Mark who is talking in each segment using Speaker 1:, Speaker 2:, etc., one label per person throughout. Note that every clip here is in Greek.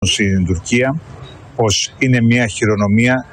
Speaker 1: στην Τουρκία πως είναι μια χειρονομία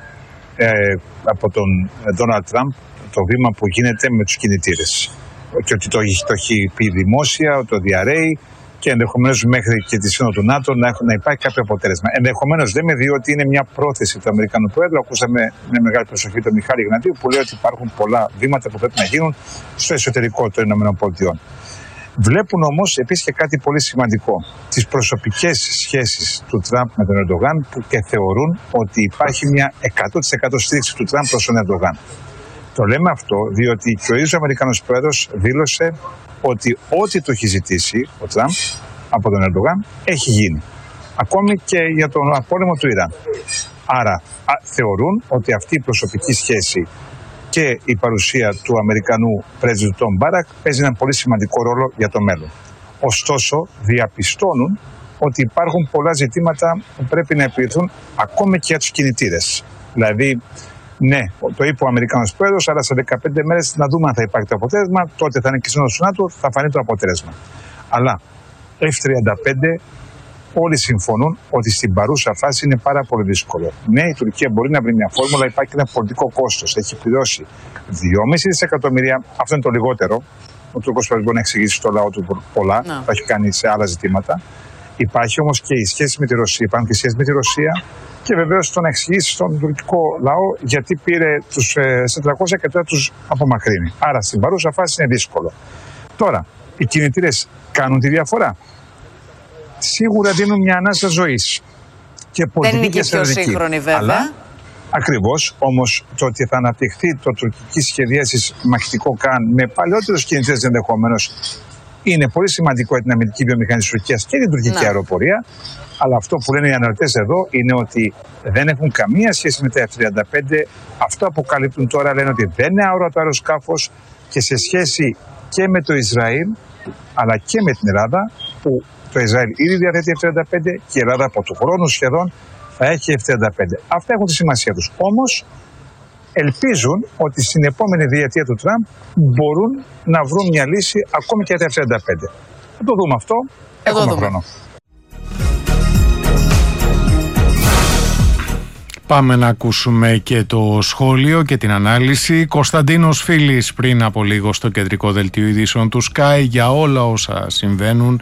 Speaker 1: από τον Ντόναλντ Τραμπ το βήμα που γίνεται με τους κινητήρες. Και ότι το έχει πει δημόσια, ότι το διαρρέει και ενδεχομένως μέχρι και τη Σύνοδο του ΝΑΤΟ να υπάρχει κάποιο αποτέλεσμα. Ενδεχομένως λέμε, διότι είναι μια πρόθεση του Αμερικανού Πρόεδρου. Ακούσαμε με μεγάλη προσοχή τον Μιχάλη Γνατίου που λέει ότι υπάρχουν πολλά βήματα που πρέπει να γίνουν στο εσωτερικό των ΗΠΑ. Βλέπουν όμως επίσης και κάτι πολύ σημαντικό. Τις προσωπικές σχέσεις του Τραμπ με τον Ερντογάν που και θεωρούν ότι υπάρχει μια 100% στήριξη του Τραμπ προς τον Ερντογάν. Το λέμε αυτό διότι και ο ίδιος ο Αμερικανός Πρόεδρος δήλωσε ότι ό,τι του έχει ζητήσει ο Τραμπ από τον Ερντογάν έχει γίνει. Ακόμη και για τον πόλεμο του Ιράν. Άρα θεωρούν ότι αυτή η προσωπική σχέση και η παρουσία του Αμερικανού πρέσβη Τον Μπάρακ παίζει έναν πολύ σημαντικό ρόλο για το μέλλον. Ωστόσο, διαπιστώνουν ότι υπάρχουν πολλά ζητήματα που πρέπει να επιληθούν ακόμη και για τους κινητήρες. Δηλαδή, ναι, το είπε ο Αμερικανός Πρόεδρος, αλλά σε 15 μέρες να δούμε αν θα υπάρχει το αποτέλεσμα. Τότε θα είναι και σύνοδος του ΝΑΤΟ, θα φανεί το αποτέλεσμα. Αλλά F-35 όλοι συμφωνούν ότι στην παρούσα φάση είναι πάρα πολύ δύσκολο. Ναι, η Τουρκία μπορεί να βρει μια φόρμουλα, υπάρχει ένα πολιτικό κόστος. Έχει πληρώσει 2,5 δισεκατομμύρια, αυτό είναι το λιγότερο. Ο Τούρκος Πρόεδρος μπορεί να εξηγήσει στο λαό του πολλά, το έχει κάνει σε άλλα ζητήματα. Υπάρχει όμως και η σχέση με τη Ρωσία, υπάρχουν και σχέσεις με τη Ρωσία. Και βεβαίως το να εξηγήσει στον τουρκικό λαό γιατί πήρε τους 400 και τώρα τους απομακρύνει. Άρα στην παρούσα φάση είναι δύσκολο. Τώρα, οι κινητήρες κάνουν τη διαφορά. Σίγουρα δίνουν μια ανάσα ζωής. Και
Speaker 2: δεν είναι και πιο σύγχρονη βέβαια. Αλλά,
Speaker 1: ακριβώς, όμως το ότι θα αναπτυχθεί το τουρκική σχεδίαση μαχητικό καν με παλαιότερους κινητήρες ενδεχομένως είναι πολύ σημαντικό για την αμυντική βιομηχανία της Τουρκίας και την τουρκική αεροπορία. Αλλά αυτό που λένε οι αναλυτές εδώ είναι ότι δεν έχουν καμία σχέση με τα F-35. Αυτό αποκαλύπτουν τώρα, λένε ότι δεν είναι αόρατο αεροσκάφος και σε σχέση και με το Ισραήλ αλλά και με την Ελλάδα, που το Ισραήλ ήδη διαθέτει F-35 και η Ελλάδα από του χρόνου σχεδόν θα έχει F-35. Αυτά έχουν τη σημασία τους. Όμως ελπίζουν ότι στην επόμενη διετία του Τραμπ μπορούν να βρουν μια λύση ακόμη και για τα F-35. Θα το δούμε αυτό. Έχουμε χρόνο.
Speaker 3: Πάμε να ακούσουμε και το σχόλιο και την ανάλυση. Κωνσταντίνος Φίλης πριν από λίγο στο κεντρικό δελτίο ειδήσεων του Sky για όλα όσα συμβαίνουν.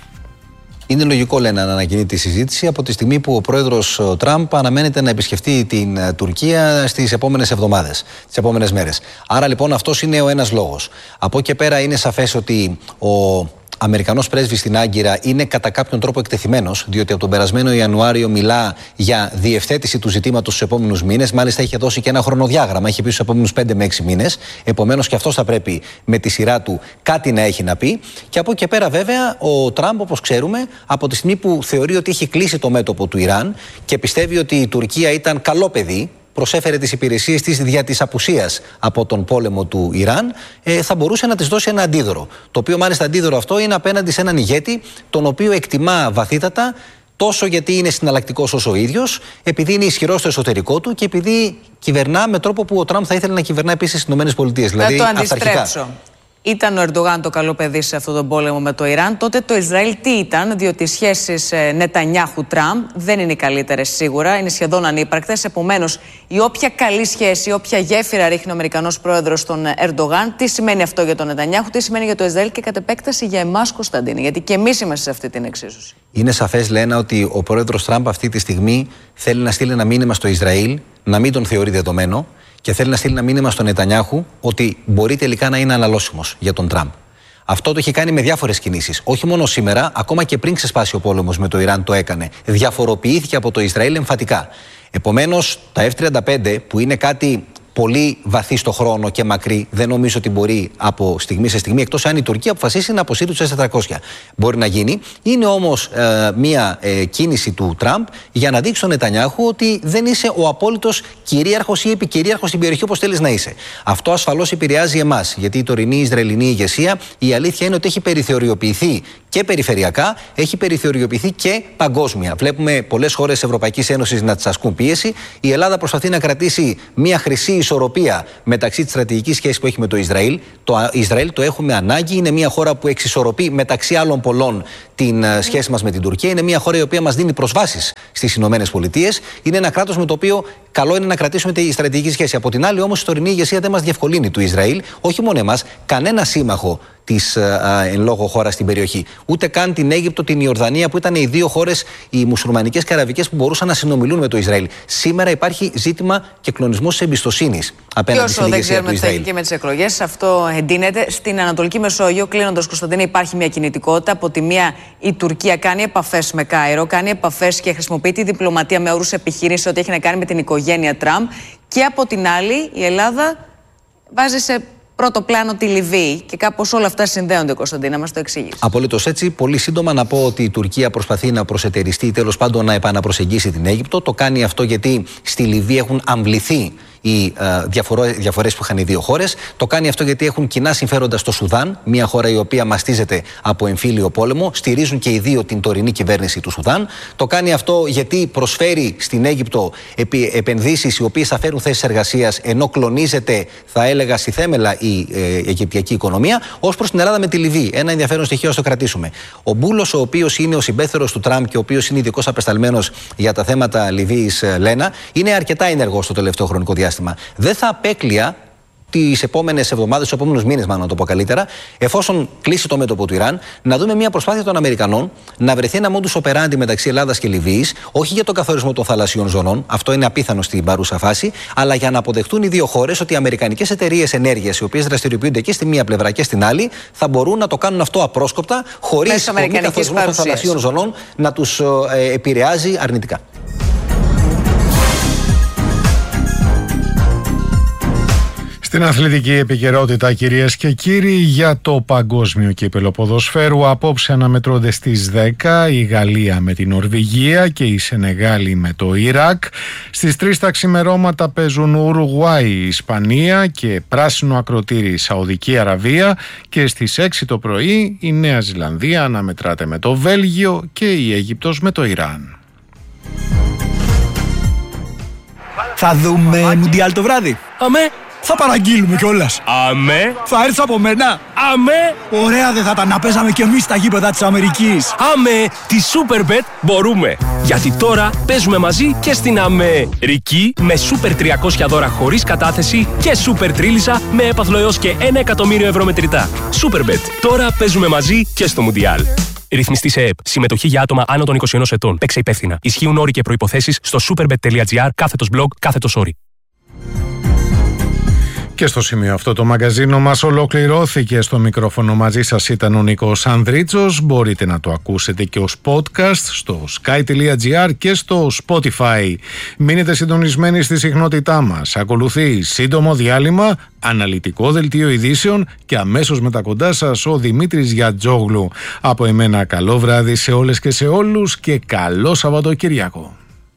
Speaker 4: Είναι λογικό, λένε, να ανακοινεί τη συζήτηση από τη στιγμή που ο πρόεδρος Τραμπ αναμένεται να επισκεφτεί την Τουρκία στις επόμενες εβδομάδες, τις επόμενες μέρες. Άρα λοιπόν αυτός είναι ο ένας λόγος. Από εκεί και πέρα είναι σαφές ότι ο Αμερικανός πρέσβης στην Άγκυρα είναι κατά κάποιον τρόπο εκτεθειμένος, διότι από τον περασμένο Ιανουάριο μιλά για διευθέτηση του ζητήματος στους επόμενους μήνες. Μάλιστα, είχε δώσει και ένα χρονοδιάγραμμα, έχει πει στους επόμενους 5 με 6 μήνες. Επομένως, και αυτός θα πρέπει με τη σειρά του κάτι να έχει να πει. Και από εκεί και πέρα, βέβαια, ο Τραμπ, όπως ξέρουμε, από τη στιγμή που θεωρεί ότι έχει κλείσει το μέτωπο του Ιράν και πιστεύει ότι η Τουρκία ήταν καλό παιδί, προσέφερε τις υπηρεσίες της δια της απουσίας από τον πόλεμο του Ιράν, θα μπορούσε να της δώσει ένα αντίδωρο. Το οποίο μάλιστα αντίδωρο αυτό είναι απέναντι σε έναν ηγέτη, τον οποίο εκτιμά βαθύτατα, τόσο γιατί είναι συναλλακτικός όσο ο ίδιος, επειδή είναι ισχυρός στο εσωτερικό του και επειδή κυβερνά με τρόπο που ο Τραμπ θα ήθελε να κυβερνά επίσης στις ΗΠΑ. Δηλαδή,
Speaker 2: το αντιστρέψω. Ήταν ο Ερντογάν το καλό παιδί σε αυτόν τον πόλεμο με το Ιράν. Τότε το Ισραήλ τι ήταν, διότι οι σχέσεις Νετανιάχου-Τραμπ δεν είναι οι καλύτερες σίγουρα, είναι σχεδόν ανύπαρκτες. Επομένως, η όποια καλή σχέση, όποια γέφυρα ρίχνει ο Αμερικανός πρόεδρος στον Ερντογάν, τι σημαίνει αυτό για τον Νετανιάχου, τι σημαίνει για το Ισραήλ και κατ' επέκταση για εμάς, Κωνσταντίνη, γιατί και εμείς είμαστε σε αυτή την εξίσωση.
Speaker 4: Είναι σαφές, λένε, ότι ο πρόεδρος Τραμπ αυτή τη στιγμή θέλει να στείλει ένα μήνυμα στο Ισραήλ, να μην τον θεωρεί δεδομένο. Και θέλει να στείλει ένα μήνυμα στον Νετανιάχου ότι μπορεί τελικά να είναι αναλώσιμος για τον Τραμπ. Αυτό το έχει κάνει με διάφορες κινήσεις. Όχι μόνο σήμερα, ακόμα και πριν ξεσπάσει ο πόλεμος με το Ιράν το έκανε. Διαφοροποιήθηκε από το Ισραήλ εμφατικά. Επομένως, τα F-35 που είναι κάτι πολύ βαθύ στο χρόνο και μακρύ, δεν νομίζω ότι μπορεί από στιγμή σε στιγμή, εκτός αν η Τουρκία αποφασίσει να αποσύρει τους S-400. Μπορεί να γίνει. Είναι όμως μια κίνηση του Τραμπ για να δείξει στον Νετανιάχου ότι δεν είσαι ο απόλυτος κυρίαρχος ή επικυρίαρχος στην περιοχή όπως θέλεις να είσαι. Αυτό ασφαλώς επηρεάζει εμάς, γιατί η τωρινή Ισραηλινή ηγεσία, η αλήθεια είναι ότι έχει περιθωριοποιηθεί και περιφερειακά, έχει περιθωριοποιηθεί και παγκόσμια. Βλέπουμε πολλές χώρες της Ευρωπαϊκής Ένωσης να τις ασκούν πίεση. Η Ελλάδα προσπαθεί να κρατήσει μια χρυσή ισορροπία μεταξύ της στρατηγικής σχέσης που έχει με το Ισραήλ. Το Ισραήλ το έχουμε ανάγκη. Είναι μια χώρα που εξισορροπεί μεταξύ άλλων πολλών την σχέση μας με την Τουρκία. Είναι μια χώρα η οποία μας δίνει προσβάσεις στις Ηνωμένες Πολιτείες. Είναι ένα κράτος με το οποίο καλό είναι να κρατήσουμε τη στρατηγική σχέση. Από την άλλη, όμως, η τωρινή ηγεσία δεν μας διευκολύνει του Ισραήλ, όχι μόνο εμάς, κανένα σύμμαχο της εν λόγω χώρας στην περιοχή. Ούτε καν την Αίγυπτο, την Ιορδανία, που ήταν οι δύο χώρες, οι μουσουλμανικές και αραβικές, που μπορούσαν να συνομιλούν με το Ισραήλ. Σήμερα υπάρχει ζήτημα και κλονισμός της εμπιστοσύνης απέναντι στην ηγεσία του Ισραήλ.
Speaker 2: Και με τις εκλογές αυτό εντείνεται. Στην Ανατολική Μεσόγειο, κλείνοντας, Κωνσταντίνα, υπάρχει μια κινητικότητα. Από τη μία, η Τουρκία κάνει επαφές με Κάιρο, κάνει επαφές και χρησιμοποιεί τη διπλωματία με όρους επιχείρηση ό,τι έχει να κάνει με την οικογένεια Τραμπ. Και από την άλλη, η Ελλάδα βάζει σε πρώτο πλάνο τη Λιβύη και κάπως όλα αυτά συνδέονται, Κωνσταντίνα, μας το εξήγησε.
Speaker 4: Απολύτως έτσι. Πολύ σύντομα να πω ότι η Τουρκία προσπαθεί να προσετεριστεί, τέλος πάντων να επαναπροσεγγίσει την Αίγυπτο. Το κάνει αυτό γιατί στη Λιβύη έχουν αμβληθεί οι διαφορές που είχαν οι δύο χώρες. Το κάνει αυτό γιατί έχουν κοινά συμφέροντα στο Σουδάν, μια χώρα η οποία μαστίζεται από εμφύλιο πόλεμο. Στηρίζουν και οι δύο την τωρινή κυβέρνηση του Σουδάν. Το κάνει αυτό γιατί προσφέρει στην Αίγυπτο επενδύσεις οι οποίες θα φέρουν θέσεις εργασίας, ενώ κλονίζεται, θα έλεγα, στη θέμελα η αιγυπτιακή οικονομία. Ως προς την Ελλάδα με τη Λιβύη. Ένα ενδιαφέρον στοιχείο, ας το κρατήσουμε. Ο Μπούλος, ο οποίος είναι ο συμπαίθερος του Τραμπ και ο οποίος είναι ειδικός απεσταλμένος για τα θέματα Λιβύης, Λένα, είναι αρκετά ενεργός στο τελευταίο χρονικό διάστημα. Δεν θα απέκλεια τις επόμενες εβδομάδες, τους επόμενους μήνες, μάλλον να το πω καλύτερα, εφόσον κλείσει το μέτωπο του Ιράν, να δούμε μια προσπάθεια των Αμερικανών να βρεθεί ένα modus operandi μεταξύ Ελλάδας και Λιβύης, όχι για τον καθορισμό των θαλασσιών ζωνών, αυτό είναι απίθανο στην παρούσα φάση, αλλά για να αποδεχτούν οι δύο χώρες ότι οι αμερικανικές εταιρείες ενέργειας, οι οποίες δραστηριοποιούνται και στη μία πλευρά και στην άλλη, θα μπορούν να το κάνουν αυτό απρόσκοπτα, χωρίς τον καθορισμό των θαλασσιών ζωνών να τους επηρεάζει αρνητικά.
Speaker 3: Στην αθλητική επικαιρότητα, κυρίες και κύριοι, για το παγκόσμιο κύπελλο ποδοσφαίρου απόψε αναμετρώνται στις 10 η Γαλλία με την Νορβηγία και η Σενεγάλη με το Ιράκ. Στις 3 τα ξημερώματα παίζουν Ουρουγουάη, Ισπανία και πράσινο ακροτήρι η Σαουδική Αραβία και στις 6 το πρωί η Νέα Ζηλανδία αναμετράται με το Βέλγιο και η Αίγυπτος με το Ιράν.
Speaker 5: Θα δούμε Μουντιάλ το βράδυ.
Speaker 6: Αμέ.
Speaker 5: Θα παραγγείλουμε κιόλας.
Speaker 6: Αμέ.
Speaker 5: Θα έρθεις από μένα.
Speaker 6: Αμέ.
Speaker 5: Ωραία δεν θα τα να παίζαμε κι εμείς στα γήπεδα της Αμερικής.
Speaker 6: Αμέ. Τη Superbet μπορούμε. Γιατί τώρα παίζουμε μαζί και στην Αμερική με Super 300 δώρα χωρίς κατάθεση και Super Τρίλισσα με έπαθλο έως και 1 εκατομμύριο ευρώ μετρητά. Superbet. Τώρα παίζουμε μαζί και στο Μουντιάλ. Ρυθμιστή σε ΕΕΠ. Συμμετοχή για άτομα άνω των 21 ετών. Παίξε υπεύθυνα. Ισχύουν όροι και προϋποθέσεις στο superbet.gr/blog/όροι.
Speaker 3: Και στο σημείο αυτό το μαγκαζίνο μας ολοκληρώθηκε. Στο μικρόφωνο μαζί σας ήταν ο Νίκος Ανδρίτσος. Μπορείτε να το ακούσετε και ως podcast στο sky.gr και στο Spotify. Μείνετε συντονισμένοι στη συχνότητά μας. Ακολουθεί σύντομο διάλειμμα, αναλυτικό δελτίο ειδήσεων και αμέσως μετά κοντά σας ο Δημήτρης Γιατζόγλου. Από εμένα καλό βράδυ σε όλες και σε όλους και καλό Σαββατοκύριακο.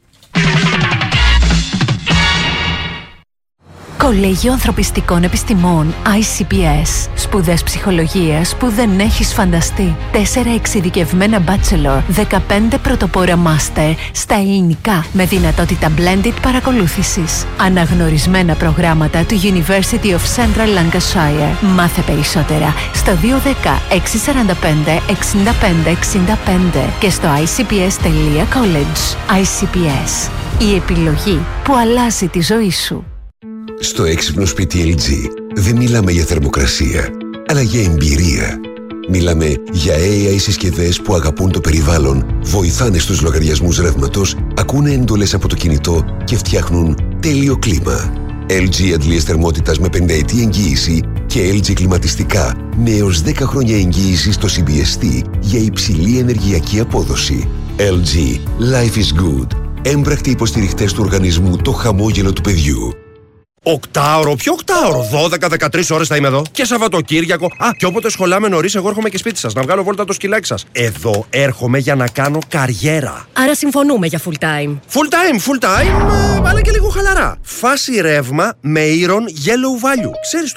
Speaker 7: Κολέγιο Ανθρωπιστικών Επιστημών ICPS. Σπουδές ψυχολογίας που δεν έχεις φανταστεί. 4 εξειδικευμένα bachelor, 15 πρωτοπόρα master στα ελληνικά με δυνατότητα blended παρακολούθησης. Αναγνωρισμένα προγράμματα του University of Central Lancashire. Μάθε περισσότερα στο 210 645 65 65 και στο icps.college. ICPS. Η επιλογή που αλλάζει τη ζωή σου.
Speaker 8: Στο έξυπνο σπίτι LG δεν μιλάμε για θερμοκρασία, αλλά για εμπειρία. Μιλάμε για AI συσκευές που αγαπούν το περιβάλλον, βοηθάνε στους λογαριασμούς ρεύματος, ακούνε εντολές από το κινητό και φτιάχνουν τέλειο κλίμα. LG αντλίες θερμότητας με 50ετή εγγύηση και LG κλιματιστικά με έως 10 χρόνια εγγύηση στο CBST για υψηλή ενεργειακή απόδοση. LG. Life is good. Έμπρακτοι υποστηριχτές του οργανισμού Το Χαμόγελο του Παιδιού.
Speaker 9: Οκτάωρο, ποιο οκτάωρο? 12-13 ώρες θα είμαι εδώ. Και Σαββατοκύριακο. Και όποτε σχολάμε νωρίς, εγώ έρχομαι και σπίτι σας να βγάλω βόλτα το σκυλάκι σας. Εδώ έρχομαι για να κάνω καριέρα.
Speaker 10: Άρα συμφωνούμε για full time.
Speaker 9: Full time, αλλά και λίγο χαλαρά. Φάση ρεύμα με Iron Yellow Value. Ξέρεις τώρα.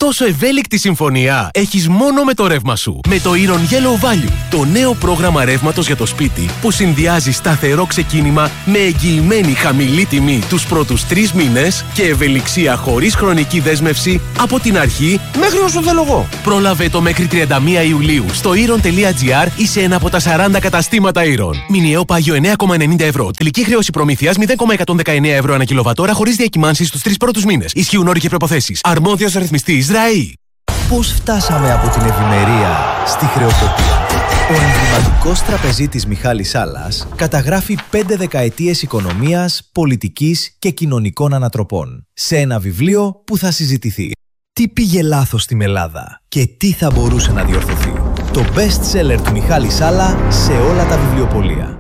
Speaker 11: Τόσο ευέλικτη συμφωνία έχεις μόνο με το ρεύμα σου. Με το Iron Yellow Value, το νέο πρόγραμμα ρεύματος για το σπίτι που συνδυάζει σταθερό ξεκίνημα με εγγυημένη χαμηλή τιμή τους πρώτους 3 μήνες και ευελιξία χωρίς χρονική δέσμευση από την αρχή μέχρι όσο θέλω εγώ. Πρόλαβε το μέχρι 31 Ιουλίου στο iron.gr ή σε ένα από τα 40 καταστήματα Iron. Μηνιαίο πάγιο 9,90 ευρώ. Τελική χρέωση προμήθειας 0,119 ευρώ ανά κιλοβατόρα χωρίς διακυμάνσεις στους 3 πρώτους μήνες. Ισχύουν όροι και προϋποθέσεις. Αρμόδιος ρυθμιστής ΡΑΗ.
Speaker 12: Πώς φτάσαμε από την ευημερία στη χρεοκοπία? Ο εμβληματικός τραπεζίτης Μιχάλης Σάλλας καταγράφει 5 δεκαετίες οικονομίας, πολιτικής και κοινωνικών ανατροπών σε ένα βιβλίο που θα συζητηθεί. Τι πήγε λάθος στην Ελλάδα και τι θα μπορούσε να διορθωθεί? Το best seller του Μιχάλη Σάλλα σε όλα τα βιβλιοπωλεία.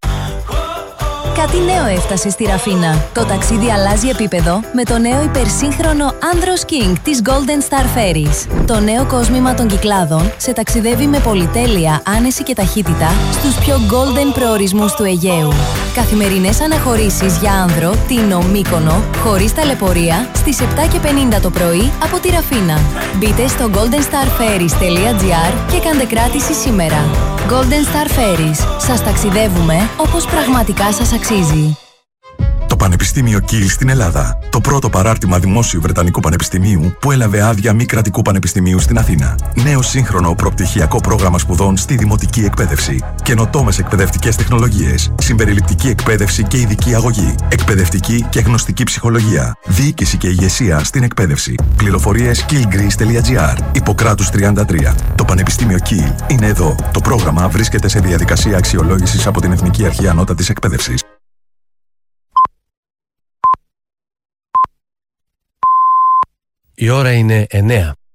Speaker 13: Κάτι νέο έφτασε στη Ραφίνα. Το ταξίδι αλλάζει επίπεδο με το νέο υπερσύγχρονο Andros King της Golden Star Ferries. Το νέο κόσμημα των Κυκλάδων σε ταξιδεύει με πολυτέλεια, άνεση και ταχύτητα στους πιο golden προορισμούς του Αιγαίου. Καθημερινές αναχωρήσεις για άνδρο, Τίνο, Μύκονο, χωρίς ταλαιπωρία, στις 7:50 το πρωί από τη Ραφίνα. Μπείτε στο goldenstarferries.gr και κάντε κράτηση σήμερα. Golden Star Ferries. Σας ταξιδεύουμε όπως πραγματικά σας αξίζει.
Speaker 14: Το Πανεπιστήμιο Kiel στην Ελλάδα. Το πρώτο παράρτημα δημόσιου Βρετανικού Πανεπιστημίου που έλαβε άδεια μη κρατικού πανεπιστημίου στην Αθήνα. Νέο σύγχρονο προπτυχιακό πρόγραμμα σπουδών στη δημοτική εκπαίδευση. Καινοτόμες εκπαιδευτικές τεχνολογίες. Συμπεριληπτική εκπαίδευση και ειδική αγωγή. Εκπαιδευτική και γνωστική ψυχολογία. Διοίκηση και ηγεσία στην εκπαίδευση. Πληροφορίες kielgreece.gr. Ιπποκράτους 33. Το Πανεπιστήμιο Kiel είναι εδώ. Το πρόγραμμα βρίσκεται σε διαδικασία αξιολόγησης από την Εθνική Αρχή Ανώτατης Εκπαίδευσης.
Speaker 6: Η ώρα είναι 9.